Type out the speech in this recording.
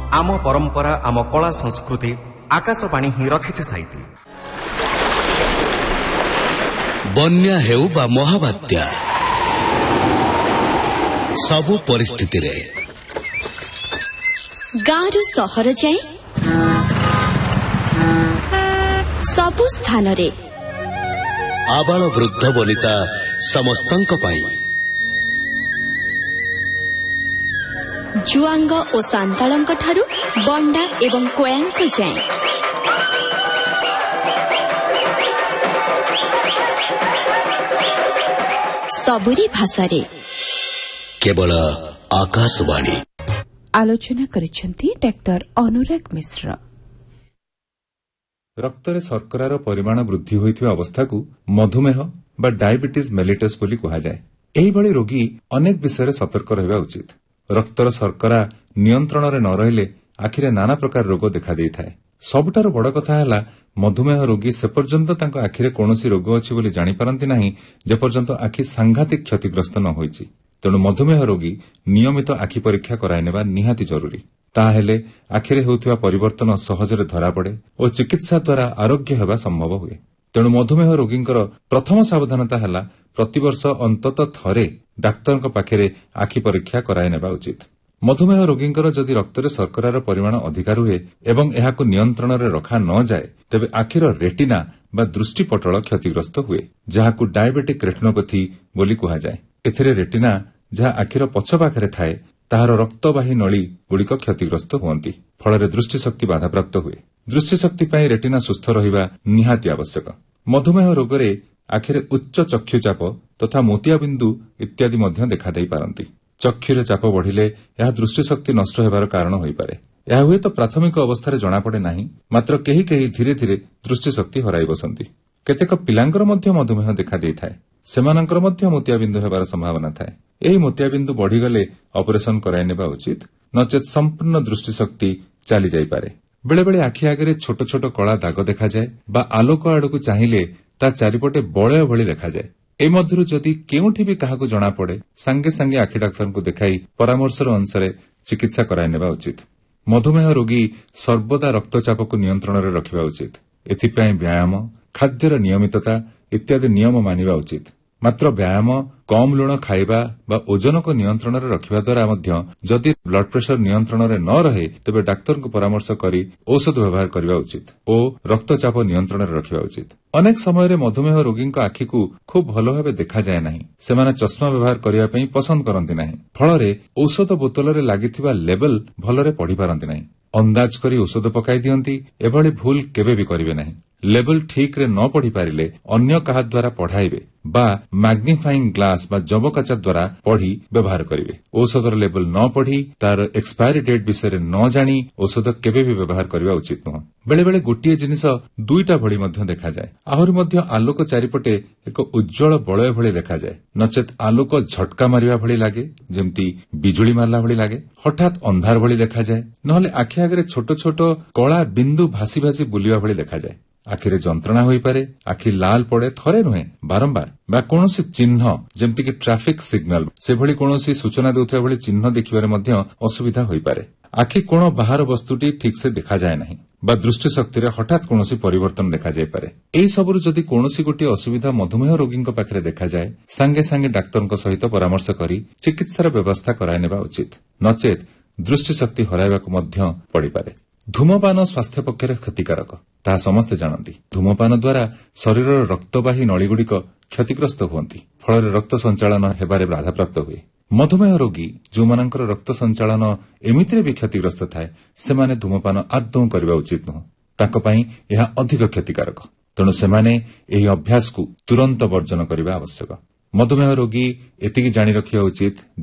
आम परंपरा आम कला संस्कृति आकाशवाणी ही रखिছে साइती। बन्या हेउ बा महाबात्या सबु परिस्थिति रे गाँरु सहर जाए सबु स्थान रे आबाल वृद्ध वनिता समस्तंक पाई जुआंग और सांतालंक ठारू बंडा एवं कोयांक जाए सबुरी भाषा रे केवल आकाशवाणी। आलोचना करिसेंती डाक्टर अनुराग मिश्र। रक्तरे शर्करार परिमाण वृद्धि होइथिबा अवस्था को मधुमेह बा डायबिटीज मेलिटस बोली कहा जाए। एही भली रोगी अनेक विषय सतर्क रहबा उचित। रक्तर शर्करा नियंत्रण रे न रहिले आखिरे नाना प्रकार रोग देखा देइथाय। सबटार बड़ कथा हैला मधुमेह रोगी से पर्यंत तांको आखिरे कोनोसी रोग अछि बोली जानि पारंती नाही जे पर्यंत आखि सांघातिक क्षतिग्रस्त न होइछि। तेणु मधुमेह रोगी नियमित आखि परीक्षा कराइ नेबा निहाती जरूरी। ताहेले आखिरे होउथिबा परिवर्तन सहजरे धरा पड़े और चिकित्सा द्वारा आरोग्य हेबा संभव हुए। तेणु मधुमेह रोगींकर प्रथम सावधानता हैला प्रतिवर्ष अंतत थरे डाक्तरक पाखरे आखि परीक्षा कराइ नेबा उचित। मधुमेह रोगींकर जदि रक्तरे शर्करार परिमाण अधिक रुहे एवं एहाकु नियंत्रण रे रखा न जाए तेबे आखिर रेटिना बा दृष्टिपटल क्षतिग्रस्त हुए, जहाकु डायबेटिक रेटिनोपैथी बोली कहा जाए। एथिरे रेटिना जहा आखिर पछ पाखरे थाए ताहार रक्तवाही नळी गुड़िक क्षतिग्रस्त हुअंती, फଳରେ दृष्टिशक्ति बाधाप्राप्त हुए। दृष्टिशक्ति पई रेटिना सुस्थ रहिबा निहाती आवश्यक। मधुमेह रोगरे आखिरे उच्च चक्षुचाप तथा मोतियाबिंदु इत्यादि मध्य देखा देई पारंती। चक्षुरे चाप बढ़िले यह दृष्टिशक्ति नष्ट हेबार कारण होई पारे। यह हुए तो प्राथमिक अवस्था जना पड़े नाही, मात्र केही केही धीरे धीरे दृष्टिशक्ति हराई बसंती। केतेक पिलांकर मध्य मधुमेह देखा देइथाय, सेमानंकर मध्य मोतियाबिंदु हेबार संभावना थाए। एही मोतियाबिंदु बढ़ीगले ऑपरेशन कराई नेबा उचित, नचेत संपूर्ण दृष्टिशक्ति चली जाई पारे। बेले बेले आखि आगे छोट छोट कला दाग देखा जाए बा आलोक आड़क चाहिए ता चारिपटे बलय भली देखा जाए। ए मध्यरु जदि केउठी भी काहाकु जणा पड़े संगे संगे आखि डाक्तर को देखाई परामर्शर अनुसार चिकित्सा कराई नेबा उचित। मधुमेह रोगी सर्वदा रक्तचाप को नियंत्रण रे रखिबा उचित। एथिपई व्यायाम, खाद्यर नियमितता इत्यादि नियम मानिबा उचित। मात्र व्यायाम, कम लुण खाइबा बा ओजन को नियंत्रण रे रखिबा द्वारा मध्य जदि ब्लड प्रेशर नियंत्रण रे न रहे तेबे डाक्तर को परामर्श करी औषध व्यवहार करबा उचित ओ रक्तचाप नियंत्रण रे रखिबा उचित। अनेक समय रे मधुमेह रोगी आखि को खूब भलो भाबे देखा जाए नाही, सेमाने चश्मा व्यवहार करिया पई पसंद करंती नाही, फଳରେ औषध बोतल रे लागिथिबा लेवल भलरे पढी पारंती नाही। अंदाज करी औषध पकाई दियंती। एभली भूल केबे भी करिवे नाही। लेवल ठीक रे न पढ़ी पारिले अन्य काहा द्वारा पढ़ाइबे बा मैग्निफाइंग ग्लास बा जबकाचा द्वारा पढ़ी व्यवहार करिवे। औषधर लेवल न पढ़ी तार एक्सपायरी डेट विषय न जानी औषध केबे भी व्यवहार करबा उचित नुह। बेले बेले गोटिए जिनिस दुईटा भली मध्य देखा जाए। आहुरी मध्य आलोक चारिपटे एक उज्जवल बलय भली देखा जाए, नचेत आलोक झटका मारिबा भली लागे, जेमती बिजुली मारला भली लागे, हठात अंधार भली देखा जाए, नहले आखि आगे छोट छोट कला बिंदु भासी भासी बुलिबा भली देखा जाए। आखिरे जंत्रणा होई पारे, आखि लाल पड़े थरे नुहे बारंबार, बा कोनोसी चिन्ह जेमती कि ट्रैफिक सिग्नल से भली कोनोसी सूचना देउथबा भली चिन्ह देखिबारे मध्य असुविधा होई पारे। आखि कोन बाहर वस्तुटी ठीक से देखा जाए नाही बा दृष्टिशक्ति रे हठात कोनोसी परिवर्तन देखा जाय पारे। एई सबरु जदि कोनोसी गोटी असुविधा मधुमेह रोगींक पाखरे देखा जाए संगे संगे डाक्तरक सहित परामर्श करी चिकित्सार व्यवस्था कराय नेबा उचित, नचेत दृष्टिशक्ति हराइबाकु मध्य पड़ी पारे। धूमपान स्वास्थ्य पक्षरे क्षतिकारक ताहा समस्ते जानती। धूमपान द्वारा शरीरर रक्तवाही नळीगुड़िक क्षतिग्रस्त हुअंती, फଳରେ रक्त संचालन हेबारे बाधाप्राप्त हुए। मधुमेह रोगी जोमानंकर रक्त संचालन एमितिरे भी क्षतिग्रस्त थाए सेमाने धूमपान आदौ करबा उचित नुह। तांको पई एहा अधिक क्षतिकारक, तेणु सेमाने एही अभ्यास को तुरंत वर्जन करबा आवश्यक। मधुमेह रोगी एतिकी जानि रखिबा उचित